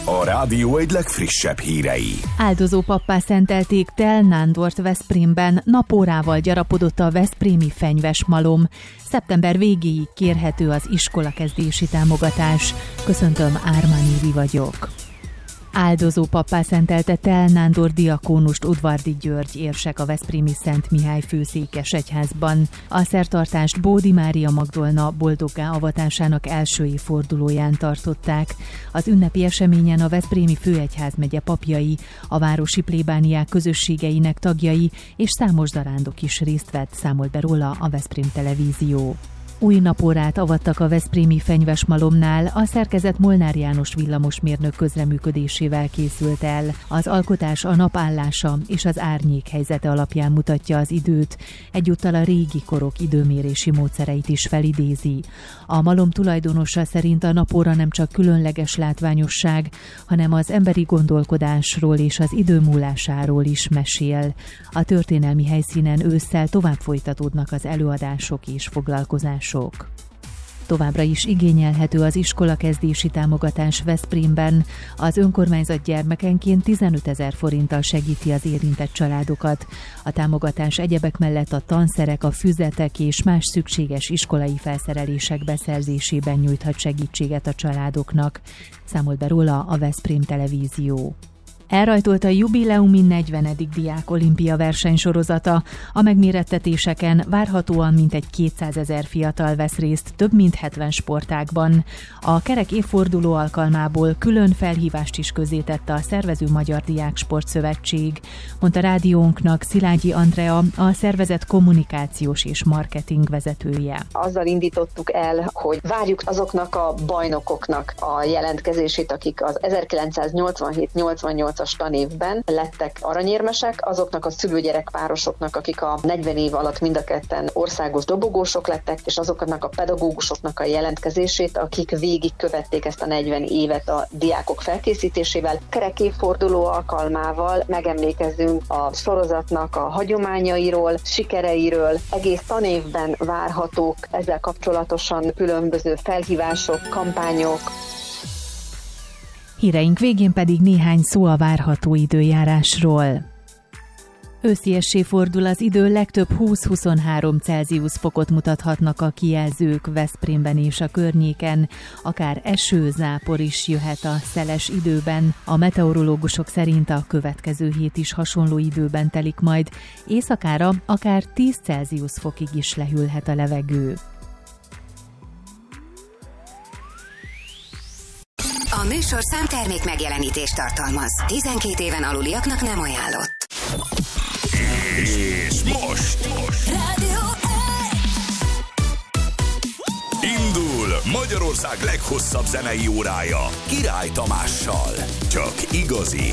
A rádió egy legfrissebb hírei. Áldozó pappá szentelték Tel Nándort Veszprémben, napórával gyarapodott a veszprémi fenyves malom. Szeptember végéig kérhető az iskolakezdési támogatás. Köszöntöm, Ármán Évi vagyok. Áldozó pappá szentelte Tel Nándor diakónust Udvardy György érsek a veszprémi Szent Mihály főszékes egyházban. A szertartást Bódi Mária Magdolna boldoggá avatásának első évfordulóján tartották. Az ünnepi eseményen a veszprémi főegyházmegye papjai, a városi plébániák közösségeinek tagjai és számos zarándok is részt vett, számolt be róla a Veszprém Televízió. Új napórát avattak a veszprémi fenyvesmalomnál, a szerkezet Molnár János villamosmérnök közreműködésével készült el. Az alkotás a napállása és az árnyék helyzete alapján mutatja az időt, egyúttal a régi korok időmérési módszereit is felidézi. A malom tulajdonosa szerint a napóra nem csak különleges látványosság, hanem az emberi gondolkodásról és az idő múlásáról is mesél. A történelmi helyszínen ősszel tovább folytatódnak az előadások és foglalkozások. Továbbra is igényelhető az iskolakezdési támogatás Veszprémben. Az önkormányzat gyermekenként 15 000 forinttal segíti az érintett családokat. A támogatás egyebek mellett a tanszerek, a füzetek és más szükséges iskolai felszerelések beszerzésében nyújthat segítséget a családoknak, számolt be róla a Veszprém Televízió. Elrajtolt a jubileumi 40. diák olimpia versenysorozata. A megmérettetéseken várhatóan mintegy 200 000 fiatal vesz részt több mint 70 sportágban. A kerek évforduló alkalmából külön felhívást is közzétette a szervező Magyar Diák Sportszövetség, mondta rádiónknak Szilágyi Andrea, a szervezet kommunikációs és marketing vezetője. Azzal indítottuk el, hogy várjuk azoknak a bajnokoknak a jelentkezését, akik az 1987-88-as tanévben lettek aranyérmesek, azoknak a szülőgyerekpárosoknak, akik a 40 év alatt mind a ketten országos dobogósok lettek, és azoknak a pedagógusoknak a jelentkezését, akik végigkövették ezt a 40 évet a diákok felkészítésével. Kerek évforduló alkalmával megemlékezzünk a sorozatnak a hagyományairól, sikereiről. Egész tanévben várhatók ezzel kapcsolatosan különböző felhívások, kampányok. Híreink végén pedig néhány szó a várható időjárásról. Ősziessé fordul az idő, legtöbb 20-23 Celsius fokot mutathatnak a kijelzők Veszprémben és a környéken. Akár eső, zápor is jöhet a szeles időben. A meteorológusok szerint a következő hét is hasonló időben telik majd. Éjszakára akár 10 Celsius fokig is lehűlhet a levegő. A műsorszám termék megjelenítést tartalmaz. 12 éven aluliaknak nem ajánlott. És most Rádió indul Magyarország leghosszabb zenei órája Király Tamással. Csak igazi